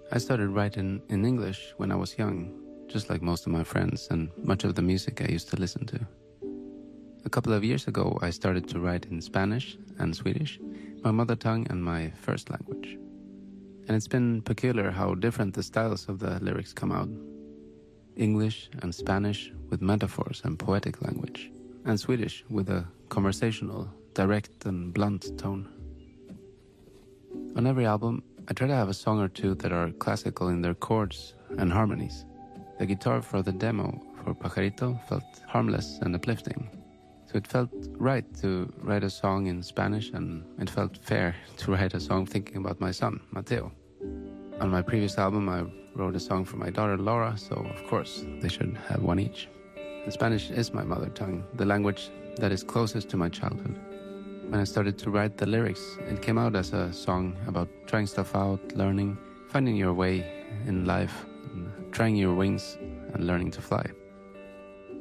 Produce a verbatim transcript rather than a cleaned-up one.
I started writing in English when I was young, just like most of my friends and much of the music I used to listen to. A couple of years ago, I started to write in Spanish and Swedish, my mother tongue and my first language. And it's been peculiar how different the styles of the lyrics come out. English and Spanish with metaphors and poetic language, and Swedish with a conversational, direct and blunt tone. On every album, I try to have a song or two that are classical in their chords and harmonies. The guitar for the demo for Pajarito felt harmless and uplifting. So it felt right to write a song in Spanish, and it felt fair to write a song thinking about my son, Mateo. On my previous album, I wrote a song for my daughter, Laura, so of course they should have one each. And Spanish is my mother tongue, the language that is closest to my childhood. When I started to write the lyrics, it came out as a song about trying stuff out, learning, finding your way in life, and trying your wings and learning to fly.